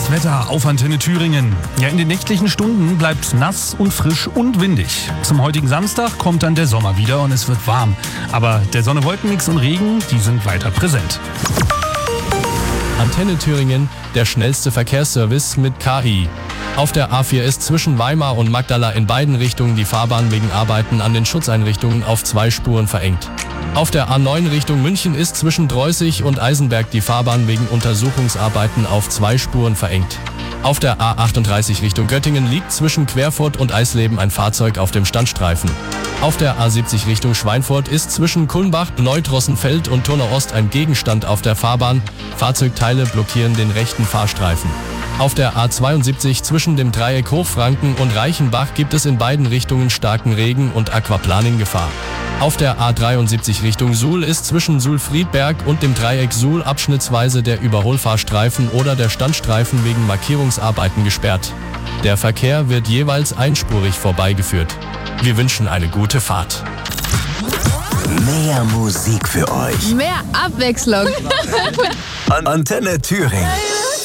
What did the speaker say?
Das Wetter auf Antenne Thüringen. Ja, in den nächtlichen Stunden bleibt nass und frisch und windig. Zum heutigen Samstag kommt dann der Sommer wieder und es wird warm. Aber der Sonne-Wolkenmix und Regen, die sind weiter präsent. Antenne Thüringen, der schnellste Verkehrsservice mit KI. Auf der A4 ist zwischen Weimar und Magdala in beiden Richtungen die Fahrbahn wegen Arbeiten an den Schutzeinrichtungen auf 2 Spuren verengt. Auf der A9 Richtung München ist zwischen Dreußig und Eisenberg die Fahrbahn wegen Untersuchungsarbeiten auf 2 Spuren verengt. Auf der A38 Richtung Göttingen liegt zwischen Querfurt und Eisleben ein Fahrzeug auf dem Standstreifen. Auf der A70 Richtung Schweinfurt ist zwischen Kulmbach, Neudrossenfeld und Turner Ost ein Gegenstand auf der Fahrbahn. Fahrzeugteile blockieren den rechten Fahrstreifen. Auf der A72 zwischen dem Dreieck Hochfranken und Reichenbach gibt es in beiden Richtungen starken Regen und Aquaplaning-Gefahr. Auf der A73 Richtung Suhl ist zwischen Suhl-Friedberg und dem Dreieck Suhl abschnittsweise der Überholfahrstreifen oder der Standstreifen wegen Markierungsarbeiten gesperrt. Der Verkehr wird jeweils einspurig vorbeigeführt. Wir wünschen eine gute Fahrt. Mehr Musik für euch. Mehr Abwechslung. Antenne Thüringen.